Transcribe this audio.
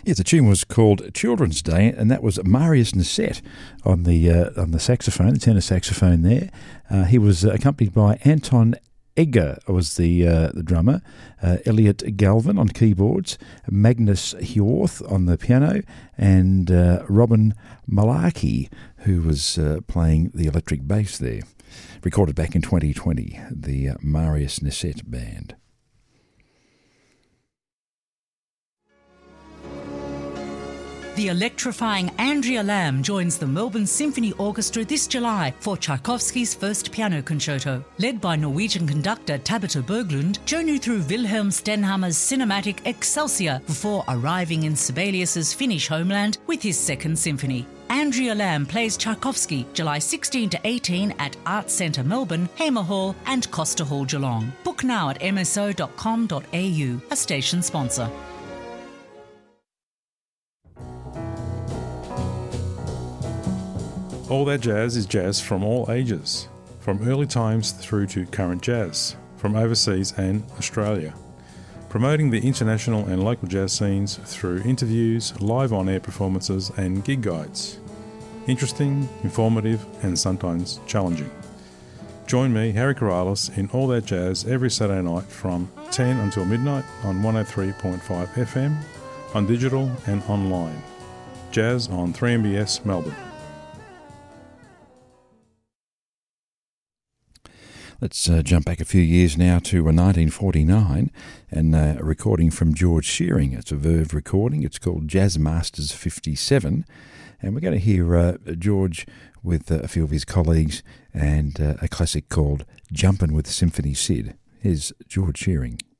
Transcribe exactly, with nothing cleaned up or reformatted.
Yeah, the tune was called Children's Day, and that was Marius Nisset on the uh, on the saxophone, the tenor saxophone there. Uh, he was accompanied by Anton Egger was the uh, the drummer, uh, Elliot Galvin on keyboards, Magnus Hjorth on the piano, and uh, Robin Malarkey, who was uh, playing the electric bass there. Recorded back in twenty twenty, the uh, Marius Nisset Band. The electrifying Andrea Lamb joins the Melbourne Symphony Orchestra this July for Tchaikovsky's first piano concerto. Led by Norwegian conductor Tabita Berglund, journey through Wilhelm Stenhammer's cinematic Excelsior before arriving in Sibelius's Finnish homeland with his second symphony. Andrea Lamb plays Tchaikovsky July sixteenth to eighteenth at Arts Centre Melbourne, Hamer Hall and Costa Hall Geelong. Book now at m s o dot com dot a u, a station sponsor. All That Jazz is jazz from all ages, from early times through to current jazz, from overseas and Australia. Promoting the international and local jazz scenes through interviews, live on-air performances and gig guides. Interesting, informative and sometimes challenging. Join me, Harry Corrales, in All That Jazz every Saturday night from ten until midnight on one oh three point five F M, on digital and online. Jazz on three M B S Melbourne. Let's uh, jump back a few years now to uh, nineteen forty-nine and uh, a recording from George Shearing. It's a Verve recording. It's called Jazz Masters fifty-seven. And we're going to hear uh, George with uh, a few of his colleagues and uh, a classic called Jumpin' with Symphony Sid. Here's George Shearing.